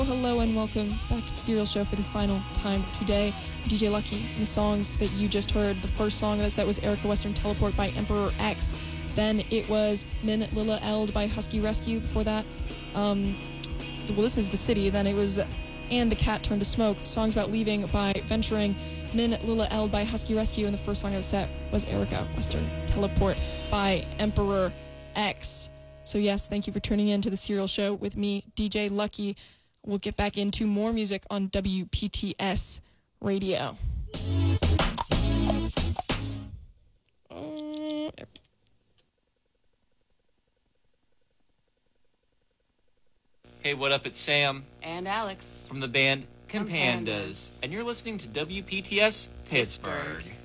Hello, and welcome back to the Serial Show for the final time today. I'm DJ Lucky, and the songs that you just heard, the first song of the set was Erica Western Teleport by Emperor X. Then it was Min Lilla Eld by Husky Rescue. Before that, this is The City. Then it was And the Cat Turned to Smoke, songs about leaving by Venturing, Min Lilla Eld by Husky Rescue, and the first song of the set was Erica Western Teleport by Emperor X. So yes, thank you for tuning in to the Serial Show with me, DJ Lucky. We'll get back into more music on WPTS Radio. Hey, what up? It's Sam. And Alex. From the band Compandas. And you're listening to WPTS Pittsburgh.